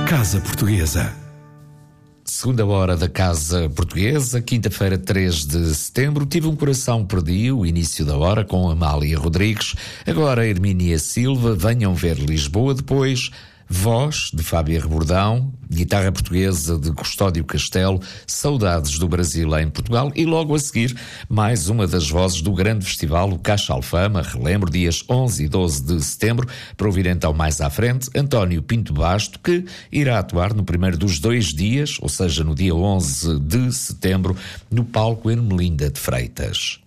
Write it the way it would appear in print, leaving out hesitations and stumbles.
Casa Portuguesa. Segunda hora da Casa Portuguesa, quinta-feira, 3 de setembro. Tive um coração perdido, início da hora, com Amália Rodrigues. Agora Hermínia Silva, Venham Ver Lisboa. Depois, voz de Fábia Rebordão, guitarra portuguesa de Custódio Castelo, Saudades do Brasil em Portugal. E logo a seguir, mais uma das vozes do grande festival, o Caixa Alfama, relembro, dias 11 e 12 de setembro, para ouvir então mais à frente, António Pinto Basto, que irá atuar no primeiro dos 2 dias, ou seja, no dia 11 de setembro, no palco Ermelinda de Freitas.